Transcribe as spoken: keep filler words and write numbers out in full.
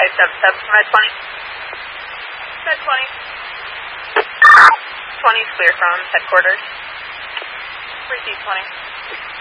five seven seven, red twenty. Red twenty. twenty is clear from headquarters. Receive twenty.